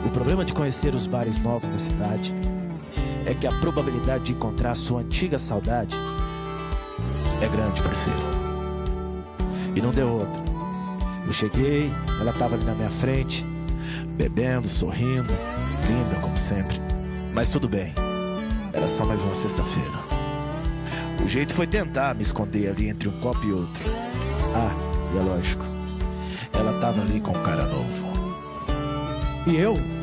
O problema de conhecer os bares novos da cidade é que a probabilidade de encontrar a sua antiga saudade é grande, parceiro. E não deu outra. Eu cheguei, ela tava ali na minha frente, bebendo, sorrindo, linda como sempre. Mas tudo bem, era só mais uma sexta-feira. O jeito foi tentar me esconder ali entre um copo e outro. Ah, e é lógico, ela tava ali com um cara novo. E eu